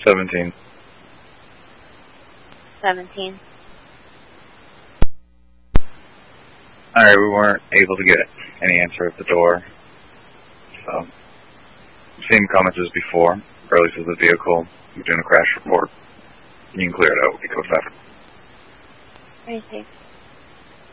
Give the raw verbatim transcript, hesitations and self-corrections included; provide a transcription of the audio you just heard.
Seventeen. Seventeen. Alright, we weren't able to get any answer at the door. So, same comments as before. Burley says the vehicle, we're doing a crash report. You can clear it out. We go seven. Very safe.